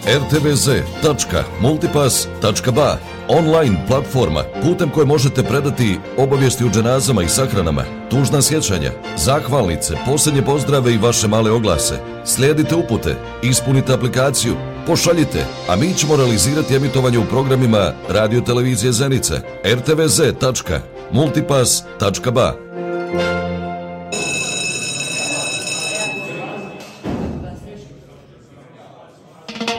rtvz.multipass.ba, online platforma putem koje možete predati obavijesti o dženazama i sahranama, tužna sjećanja, zahvalnice, posljednje pozdrave i vaše male oglase. Slijedite upute, ispunite aplikaciju, pošaljite, a mi ćemo realizirati emitovanje u programima Radio Televizije Zenica, rtvz.multipass.ba.